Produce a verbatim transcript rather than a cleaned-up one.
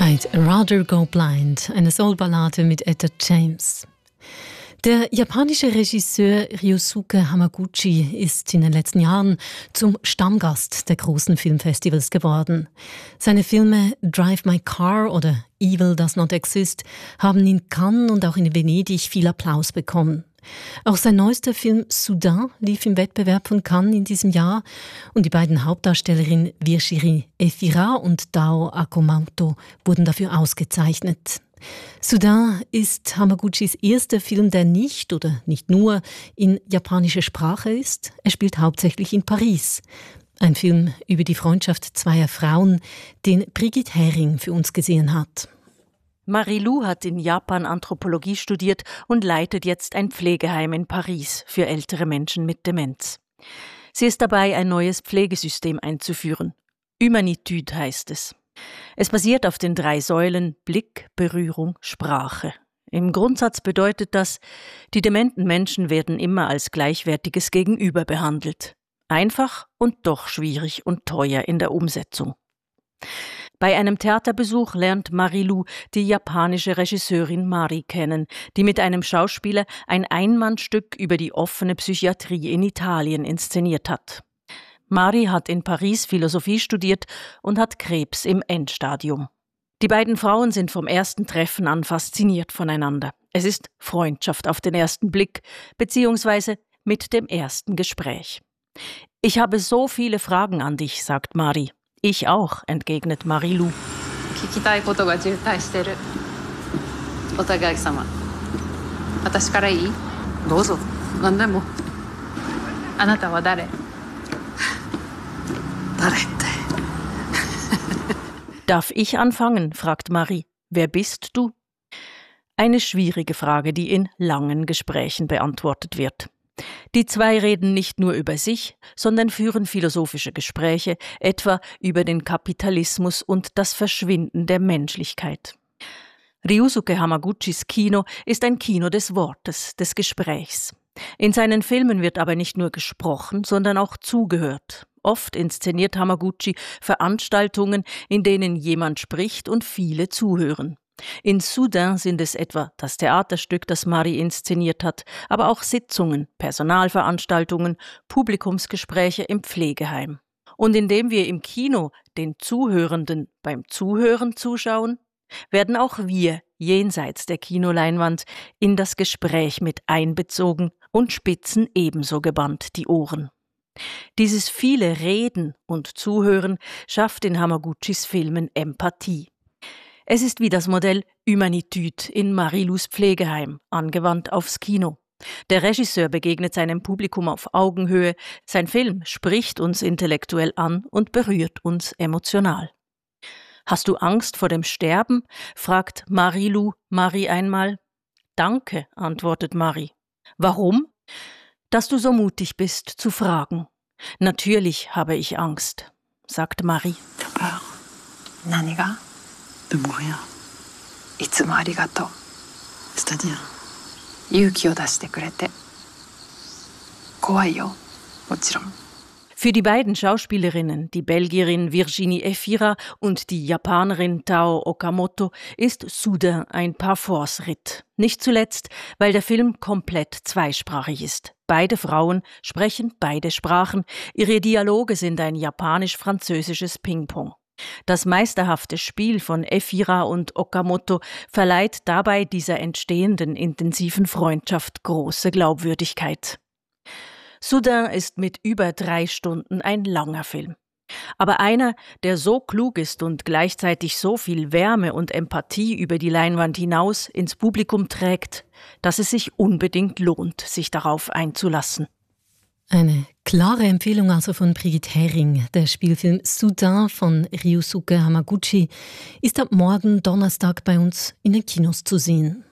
I'd Rather Go Blind, eine Soulballade mit Etta James. Der japanische Regisseur Ryosuke Hamaguchi ist in den letzten Jahren zum Stammgast der großen Filmfestivals geworden. Seine Filme Drive My Car oder Evil Does Not Exist haben in Cannes und auch in Venedig viel Applaus bekommen. Auch sein neuester Film Soudain lief im Wettbewerb von Cannes in diesem Jahr und die beiden Hauptdarstellerinnen Virginie Efira und Tao Okamoto wurden dafür ausgezeichnet. Soudain ist Hamaguchis erster Film, der nicht oder nicht nur in japanischer Sprache ist. Er spielt hauptsächlich in Paris. Ein Film über die Freundschaft zweier Frauen, den Brigitte Hering für uns gesehen hat. Marie-Lou hat in Japan Anthropologie studiert und leitet jetzt ein Pflegeheim in Paris für ältere Menschen mit Demenz. Sie ist dabei, ein neues Pflegesystem einzuführen. Humanitude heißt es. Es basiert auf den drei Säulen Blick, Berührung, Sprache. Im Grundsatz bedeutet das, die dementen Menschen werden immer als gleichwertiges Gegenüber behandelt. Einfach und doch schwierig und teuer in der Umsetzung. Bei einem Theaterbesuch lernt Marie-Lou die japanische Regisseurin Mari kennen, die mit einem Schauspieler ein Einmannstück über die offene Psychiatrie in Italien inszeniert hat. Mari hat in Paris Philosophie studiert und hat Krebs im Endstadium. Die beiden Frauen sind vom ersten Treffen an fasziniert voneinander. Es ist Freundschaft auf den ersten Blick, beziehungsweise mit dem ersten Gespräch. »Ich habe so viele Fragen an dich«, sagt Mari. »Ich auch«, entgegnet Marie-Lou. »Darf ich anfangen?«, fragt Marie. »Wer bist du?« Eine schwierige Frage, die in langen Gesprächen beantwortet wird. Die zwei reden nicht nur über sich, sondern führen philosophische Gespräche, etwa über den Kapitalismus und das Verschwinden der Menschlichkeit. Ryosuke Hamaguchis Kino ist ein Kino des Wortes, des Gesprächs. In seinen Filmen wird aber nicht nur gesprochen, sondern auch zugehört. Oft inszeniert Hamaguchi Veranstaltungen, in denen jemand spricht und viele zuhören. In Soudain sind es etwa das Theaterstück, das Mari inszeniert hat, aber auch Sitzungen, Personalveranstaltungen, Publikumsgespräche im Pflegeheim. Und indem wir im Kino den Zuhörenden beim Zuhören zuschauen, werden auch wir jenseits der Kinoleinwand in das Gespräch mit einbezogen und spitzen ebenso gebannt die Ohren. Dieses viele Reden und Zuhören schafft in Hamaguchis Filmen Empathie. Es ist wie das Modell Humanitude in Marie-Lous Pflegeheim, angewandt aufs Kino. Der Regisseur begegnet seinem Publikum auf Augenhöhe, sein Film spricht uns intellektuell an und berührt uns emotional. »Hast du Angst vor dem Sterben?«, fragt Marie-Lou Marie einmal. »Danke«, antwortet Marie. »Warum?« »Dass du so mutig bist, zu fragen.« »Natürlich habe ich Angst«, sagt Marie. Peur. Nani ga? De mourir. Itsumo arigato. C'est-à-dire? Yuki o dashite kurete. Kowai yo, mochiron. Für die beiden Schauspielerinnen, die Belgierin Virginie Efira und die Japanerin Tao Okamoto, ist Soudain ein Parforce-Ritt. Nicht zuletzt, weil der Film komplett zweisprachig ist. Beide Frauen sprechen beide Sprachen. Ihre Dialoge sind ein japanisch-französisches Ping-Pong. Das meisterhafte Spiel von Efira und Okamoto verleiht dabei dieser entstehenden intensiven Freundschaft große Glaubwürdigkeit. Soudain ist mit über drei Stunden ein langer Film. Aber einer, der so klug ist und gleichzeitig so viel Wärme und Empathie über die Leinwand hinaus ins Publikum trägt, dass es sich unbedingt lohnt, sich darauf einzulassen. Eine klare Empfehlung also von Brigitte Hering. Der Spielfilm Soudain von Ryosuke Hamaguchi ist ab morgen Donnerstag bei uns in den Kinos zu sehen.